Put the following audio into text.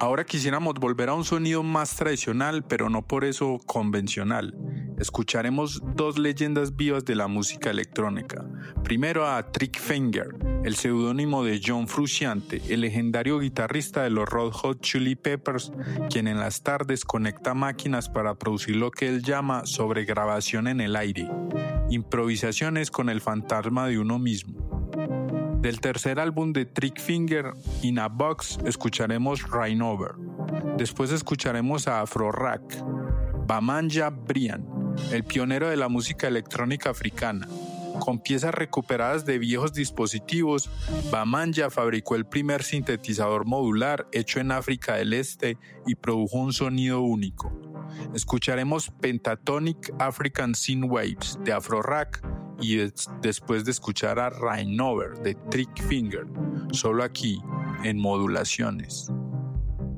Ahora quisiéramos volver a un sonido más tradicional, pero no por eso convencional. Escucharemos dos leyendas vivas de la música electrónica. Primero a Trick Finger, el seudónimo de John Frusciante, el legendario guitarrista de los Red Hot Chili Peppers, quien en las tardes conecta máquinas para producir lo que él llama sobregrabación en el aire, improvisaciones con el fantasma de uno mismo. Del tercer álbum de Trick Finger, In a Box, escucharemos Rain Over. Después escucharemos a Afro Rack, Bamanja Brian, el pionero de la música electrónica africana. Con piezas recuperadas de viejos dispositivos, Bamanja fabricó el primer sintetizador modular hecho en África del Este y produjo un sonido único. Escucharemos Pentatonic African Synth Waves de Afro Rack y después de escuchar a Rain Over de Trick Finger, solo aquí en Modulaciones.